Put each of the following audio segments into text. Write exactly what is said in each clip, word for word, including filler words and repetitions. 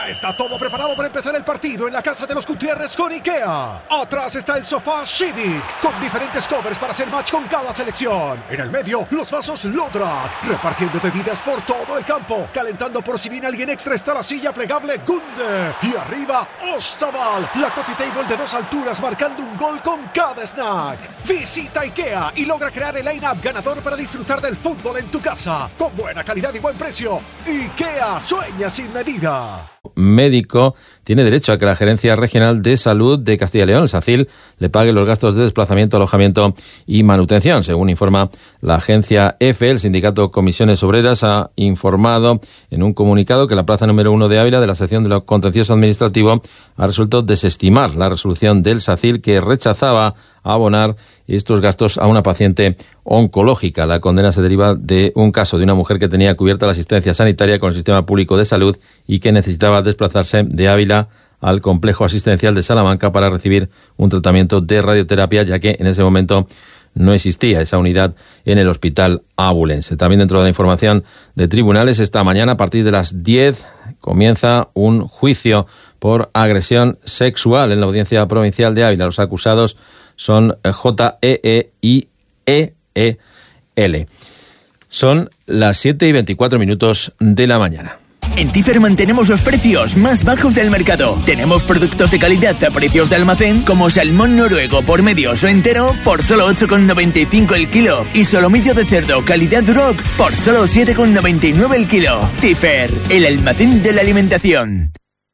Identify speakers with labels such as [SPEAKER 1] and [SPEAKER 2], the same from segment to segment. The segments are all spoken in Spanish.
[SPEAKER 1] Ya está todo preparado para empezar el partido en la casa de los Gutiérrez con IKEA. Atrás está el sofá Civic, con diferentes covers para hacer match con cada selección. En el medio, los vasos Lodrat, repartiendo bebidas por todo el campo. Calentando por si viene alguien extra está la silla plegable Gunde. Y arriba, Ostaval, la coffee table de dos alturas marcando un gol con cada snack. Visita IKEA y logra crear el line-up ganador para disfrutar del fútbol en tu casa. Con buena calidad y buen precio. IKEA, sueña sin medida.
[SPEAKER 2] Médico tiene derecho a que la Gerencia Regional de Salud de Castilla y León, el SACIL, le pague los gastos de desplazamiento, alojamiento y manutención. Según informa la agencia EFE, el sindicato Comisiones Obreras ha informado en un comunicado que la plaza número uno de Ávila de la sección de lo contencioso administrativo ha resuelto desestimar la resolución del SACIL que rechazaba abonar estos gastos a una paciente oncológica. La condena se deriva de un caso de una mujer que tenía cubierta la asistencia sanitaria con el sistema público de salud y que necesitaba desplazarse de Ávila al complejo asistencial de Salamanca para recibir un tratamiento de radioterapia, ya que en ese momento no existía esa unidad en el hospital abulense. También dentro de la información de tribunales, esta mañana a partir de las diez comienza un juicio por agresión sexual en la Audiencia Provincial de Ávila. Los acusados son J E E y E E L. Son las siete y veinticuatro minutos de la mañana.
[SPEAKER 3] En Tifer mantenemos los precios más bajos del mercado. Tenemos productos de calidad a precios de almacén como salmón noruego por medios o entero por solo ocho con noventa y cinco el kilo y solomillo de cerdo calidad Duroc por solo siete con noventa y nueve el kilo. Tifer, el almacén de la alimentación.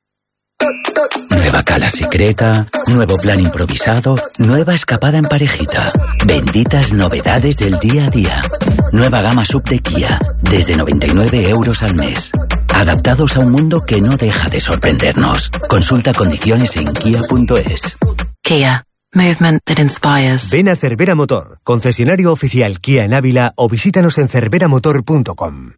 [SPEAKER 4] Nueva cala secreta, nuevo plan improvisado, nueva escapada en parejita. Benditas novedades del día a día. Nueva gama sub de Kia, desde noventa y nueve euros al mes. Adaptados a un mundo que no deja de sorprendernos. Consulta condiciones en kia punto es.
[SPEAKER 5] Kia. Movement that inspires.
[SPEAKER 6] Ven a Cervera Motor, concesionario oficial Kia en Ávila, o visítanos en cervera motor punto com.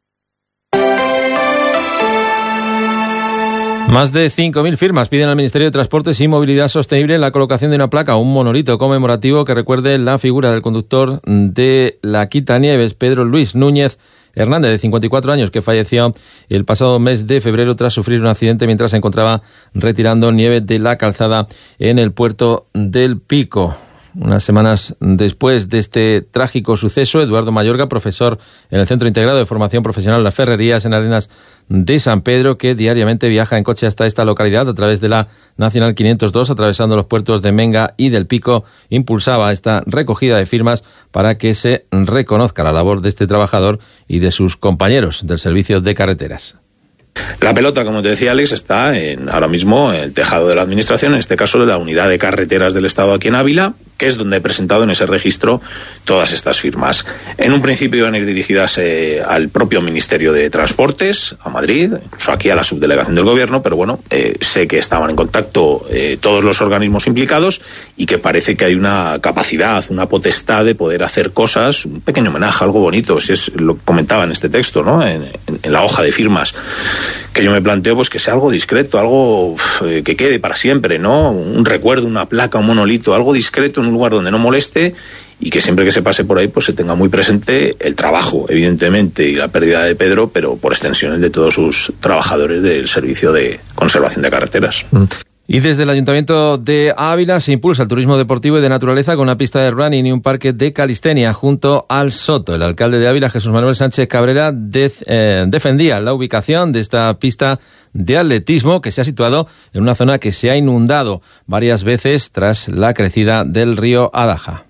[SPEAKER 2] Más de cinco mil firmas piden al Ministerio de Transportes y Movilidad Sostenible la colocación de una placa, un monolito conmemorativo que recuerde la figura del conductor de la Quitanieves, Pedro Luis Núñez Hernández, de cincuenta y cuatro años, que falleció el pasado mes de febrero tras sufrir un accidente mientras se encontraba retirando nieve de la calzada en el puerto del Pico. Unas semanas después de este trágico suceso, Eduardo Mayorga, profesor en el Centro Integrado de Formación Profesional Las Ferrerías en Arenas de San Pedro, que diariamente viaja en coche hasta esta localidad a través de la Nacional quinientos dos, atravesando los puertos de Menga y del Pico, impulsaba esta recogida de firmas para que se reconozca la labor de este trabajador y de sus compañeros del servicio de carreteras.
[SPEAKER 7] La pelota, como te decía Alex, está en, ahora mismo en el tejado de la Administración, en este caso de la Unidad de Carreteras del Estado aquí en Ávila, que es donde he presentado en ese registro todas estas firmas. En un principio iban a ir dirigidas eh, al propio Ministerio de Transportes, a Madrid, incluso aquí a la subdelegación del Gobierno, pero bueno, eh, sé que estaban en contacto eh, todos los organismos implicados y que parece que hay una capacidad, una potestad de poder hacer cosas, un pequeño homenaje, algo bonito, si es lo que comentaba en este texto, ¿no? En, en, en la hoja de firmas, que yo me planteo pues que sea algo discreto, algo uf, eh, que quede para siempre, ¿no? Un recuerdo, una placa, un monolito, algo discreto en un lugar donde no moleste y que siempre que se pase por ahí pues se tenga muy presente el trabajo, evidentemente, y la pérdida de Pedro, pero por extensión el de todos sus trabajadores del Servicio de Conservación de Carreteras.
[SPEAKER 2] Mm. Y desde el Ayuntamiento de Ávila se impulsa el turismo deportivo y de naturaleza con una pista de running y un parque de calistenia junto al Soto. El alcalde de Ávila, Jesús Manuel Sánchez Cabrera, de, eh, defendía la ubicación de esta pista de atletismo que se ha situado en una zona que se ha inundado varias veces tras la crecida del río Adaja.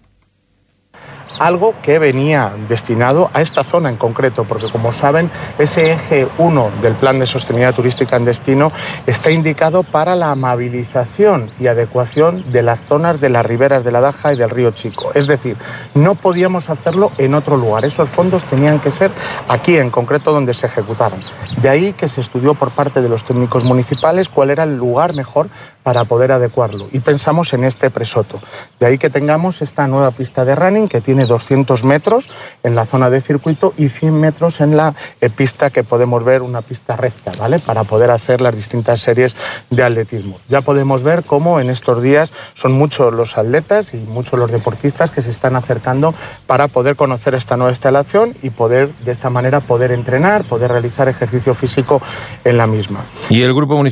[SPEAKER 8] Algo que venía destinado a esta zona en concreto, porque como saben, ese eje uno del Plan de Sostenibilidad Turística en Destino está indicado para la amabilización y adecuación de las zonas de las riberas de la Daja y del río Chico. Es decir, no podíamos hacerlo en otro lugar. Esos fondos tenían que ser aquí en concreto donde se ejecutaran. De ahí que se estudió por parte de los técnicos municipales cuál era el lugar mejor para poder adecuarlo. Y pensamos en este Presoto. De ahí que tengamos esta nueva pista de running que tiene doscientos metros en la zona de circuito y cien metros en la eh, pista que podemos ver, una pista recta, ¿vale? Para poder hacer las distintas series de atletismo. Ya podemos ver cómo en estos días son muchos los atletas y muchos los deportistas que se están acercando para poder conocer esta nueva instalación y poder, de esta manera, poder entrenar, poder realizar ejercicio físico en la misma.
[SPEAKER 2] Y el Grupo Municipal